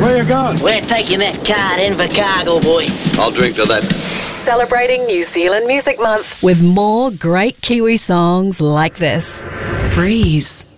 Where you going? We're taking that car to Invercargill, boy. I'll drink to that. Celebrating New Zealand Music Month with more great Kiwi songs like this. Breeze.